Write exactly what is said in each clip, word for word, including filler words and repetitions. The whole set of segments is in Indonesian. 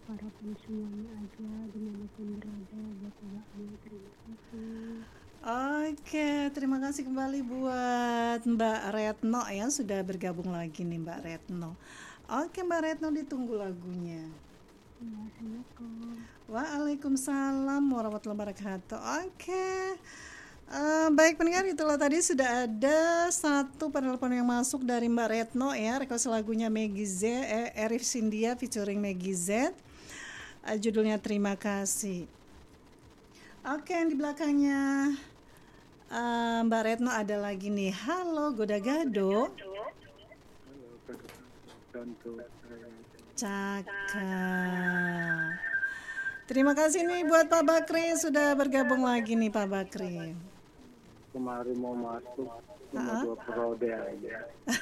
harapin semuanya aja dimanapun berada buat Mbaknya. Terima kasih. Oke, terima kasih kembali buat Mbak Retno ya, sudah bergabung lagi nih Mbak Retno. Oke Mbak Retno, ditunggu lagunya. Ya, Assalamualaikum. Waalaikumsalam warahmatullahi wabarakatuh. Oke. Eh, baik pendengar, itulah tadi sudah ada satu penelpon yang masuk dari Mbak Retno ya, request lagunya Meggy Z, eh, Arif Sindia featuring Meggy Z. Eh, judulnya Terima Kasih. Oke, yang di belakangnya eh, Mbak Retno ada lagi nih. Halo Goda Gado. Cakap. Terima kasih nih buat Pak Bakri sudah bergabung lagi nih Pak Bakri. Kemarin mau masuk cuma Ha-ha. dua periode aja.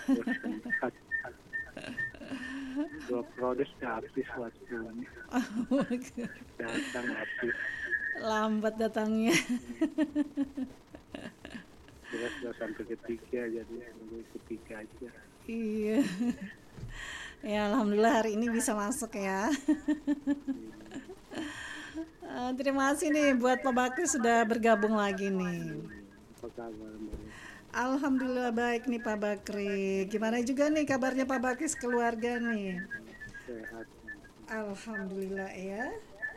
Dua periode sudah habis waktunya. Datang habis. Lambat datangnya. Kira sudah sampai ketiga, jadi sampai ketiga aja. Iya. Ya alhamdulillah hari ini bisa masuk ya. Eh, terima kasih nih buat Pak Bakri sudah bergabung lagi nih. Apa kabar Mbak? Alhamdulillah baik nih Pak Bakri. Gimana juga nih kabarnya Pak Bakri sekeluarga nih? Sehat. Alhamdulillah ya.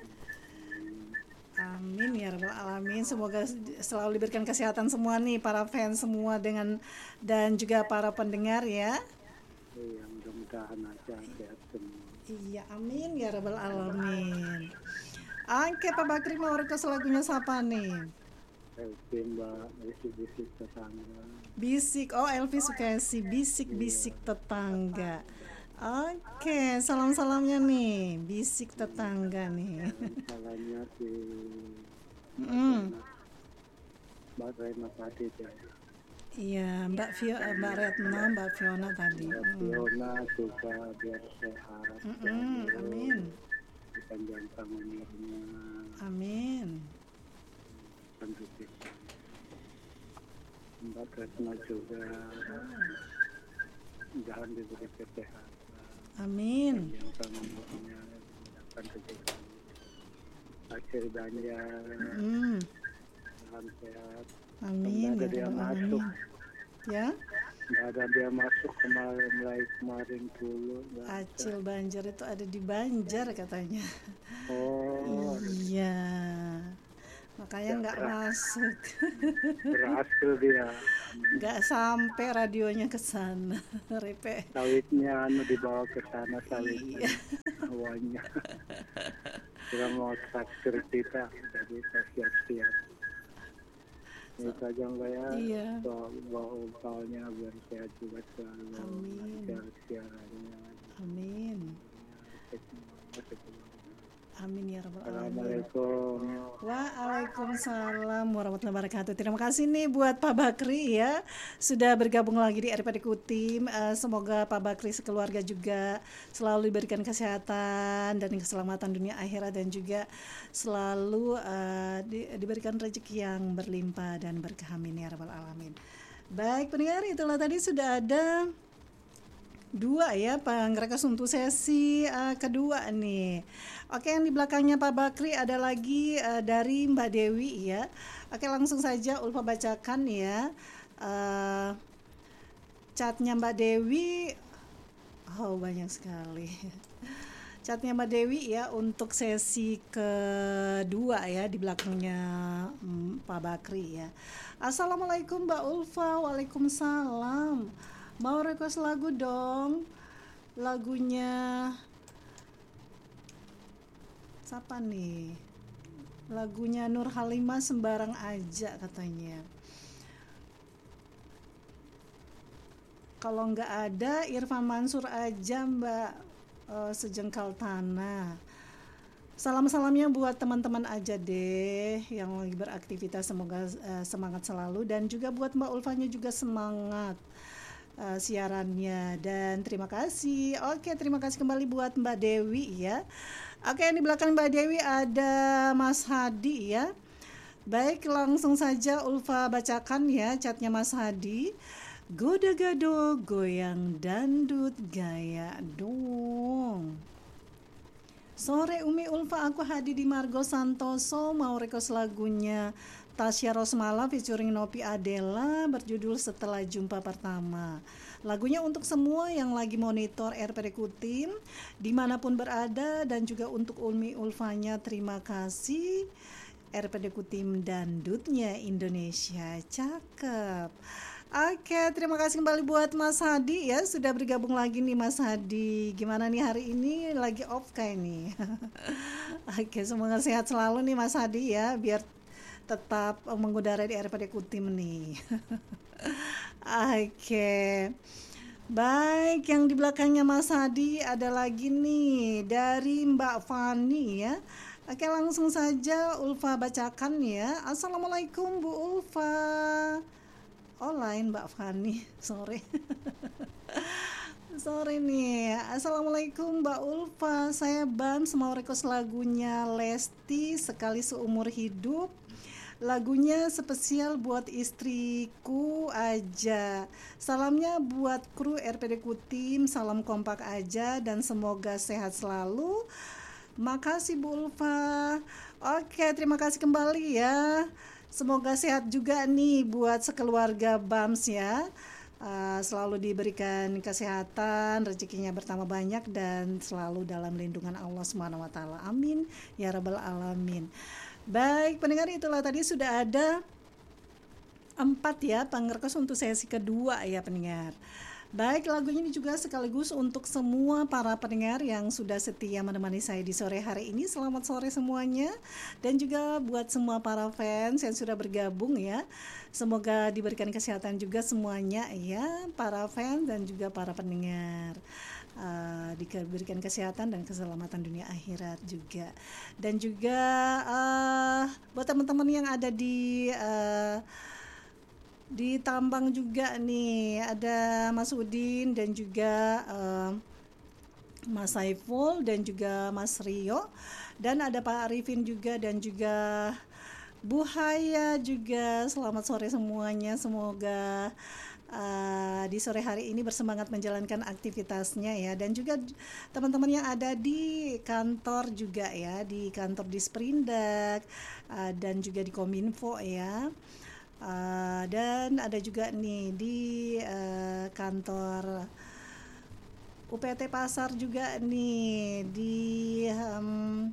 Amin ya rabbal alamin. Semoga selalu diberikan kesehatan semua nih para fans semua dengan dan juga para pendengar ya. Iya, mudah-mudahan aja sehat semua. Iya, amin ya rabbal alamin. Oke Pak Bakri mau request lagunya siapa nih? Oke Mbak, bisik-bisik tetangga. Bisik, oh Elvi Sukesi, bisik-bisik tetangga. Oke, salam-salamnya nih, bisik tetangga nih. Salahnya si Mm. Mbak Rena tadi ya. Iya, Mbak Vio, eh, Mbak Retno, Mbak Fiona tadi. Mbak Mm. Fiona juga biar sehat. Mm-mm, amin, Panjangkan umurnya. amin. Mbak Retno juga jangan diberi kesehatan, Amin. panjangkan umurnya, mudahkan rezeki, hasil belanja, Mm. salam sehat. Amin Nggak ada ya dia rabbal masuk, alamin. Ya, nggak ada dia masuk kemarin mulai kemarin dulu. nggak ada. Acil Banjar itu ada di Banjar katanya. Oh, Iya, makanya nggak masuk. berhasil dia. Nggak sampai radionya ke sana. Repe. Sawitnya anu dibawa ke sana sawitnya, Iya. hawanya. Kita mau traktir kita, jadi kita siap-siap. Ini saja Mbak ya, Iya. so, bawa upalnya biar sehat juga selalu. Amin. Lancar siarannya. Amin. Amin ya rabbal alamin. Assalamualaikum. Waalaikumsalam warahmatullahi wabarakatuh. Terima kasih nih buat Pak Bakri ya sudah bergabung lagi di R P D Kutim. Eh, semoga Pak Bakri sekeluarga juga selalu diberikan kesehatan dan keselamatan dunia akhirat dan juga selalu eh, di- diberikan rezeki yang berlimpah dan berkah amin ya rabbal alamin. Baik pendengar, itulah tadi sudah ada dua ya penggerekas untuk sesi uh, kedua nih. Oke, yang di belakangnya Pak Bakri ada lagi uh, dari Mbak Dewi ya. Oke, langsung saja Ulfa bacakan ya. Uh, chatnya Mbak Dewi. Oh, banyak sekali. Chatnya Mbak Dewi ya untuk sesi kedua ya di belakangnya mm, Pak Bakri ya. Assalamualaikum Mbak Ulfa. Waalaikumsalam. Mau request lagu dong. Lagunya siapa nih? Lagunya Nur Halimah Sembarang Aja katanya. Kalau nggak ada Irfan Mansur aja Mbak, eh, Sejengkal Tanah. Salam-salamnya buat teman-teman aja deh yang lagi beraktivitas, semoga eh, semangat selalu dan juga buat Mbak Ulfanya juga semangat uh, siarannya dan terima kasih. Oke, terima kasih kembali buat Mbak Dewi ya. Oke, yang di belakang Mbak Dewi ada Mas Hadi ya. Baik, langsung saja Ulfa bacakan ya chatnya Mas Hadi. Goda gado goyang dandut gaya dong. Sore Umi Ulfa, aku Hadi di Margo Santoso mau request lagunya Tasya Rosmala featuring Nopi Adela berjudul Setelah Jumpa Pertama. Lagunya untuk semua yang lagi monitor R P D Kutim dimanapun berada, dan juga untuk Umi Ulfanya terima kasih. R P D Kutim Dandutnya Indonesia, cakep. Oke, terima kasih kembali buat Mas Hadi ya, sudah bergabung lagi nih Mas Hadi. Gimana nih hari ini, lagi off kayak nih. Oke, semoga sehat selalu nih Mas Hadi ya, biar tetap mengudara di R P D Kutim nih. Oke. Baik, yang di belakangnya Mas Hadi ada lagi nih dari Mbak Fani ya. Oke, langsung saja Ulfa bacakan ya. Assalamualaikum Bu Ulfa. Oh, lain Mbak Fani, sore. Sore nih. Assalamualaikum Mbak Ulfa. Saya Bam mau request lagunya Lesti Sekali Seumur Hidup. Lagunya spesial buat istriku aja. Salamnya buat kru R P D Kutim, salam kompak aja dan semoga sehat selalu. Makasih Bu Ulfa. Oke, terima kasih kembali ya. Semoga sehat juga nih buat sekeluarga Bams ya. Uh, selalu diberikan kesehatan, rezekinya bertambah banyak dan selalu dalam lindungan Allah Subhanahu wa taala. Amin ya rabbal alamin. Baik, pendengar, itulah tadi sudah ada empat ya pengrequest untuk sesi kedua ya pendengar. Baik, lagu ini juga sekaligus untuk semua para pendengar yang sudah setia menemani saya di sore hari ini. Selamat sore semuanya. Dan juga buat semua para fans yang sudah bergabung ya. Semoga diberikan kesehatan juga semuanya ya, para fans dan juga para pendengar. Uh, diberikan kesehatan dan keselamatan dunia akhirat juga. Dan juga uh, buat teman-teman yang ada di uh, di Tambang juga nih, ada Mas Udin dan juga uh, Mas Saiful dan juga Mas Rio, dan ada Pak Arifin juga dan juga Bu Haya juga. Selamat sore semuanya, semoga uh, di sore hari ini bersemangat menjalankan aktivitasnya ya, dan juga teman-teman yang ada di kantor juga ya, di kantor di Sprindak uh, dan juga di Kominfo ya. Uh, dan ada juga nih di uh, kantor U P T Pasar juga nih, di um,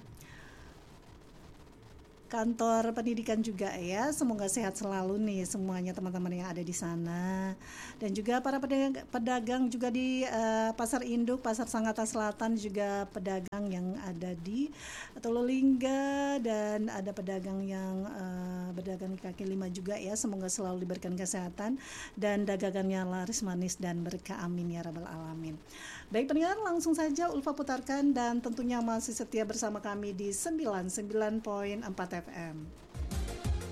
kantor pendidikan juga ya. Semoga sehat selalu nih semuanya teman-teman yang ada di sana. Dan juga para pedagang, pedagang juga di uh, Pasar Induk, Pasar Sangatta Selatan, juga pedagang yang ada di Tololingga, dan ada pedagang yang uh, berdagang kaki lima juga ya. Semoga selalu diberikan kesehatan dan dagangannya laris manis dan berkah, amin ya rabbal alamin. Baik pendengar, langsung saja Ulfa putarkan dan tentunya masih setia bersama kami di sembilan puluh sembilan koma empat F M.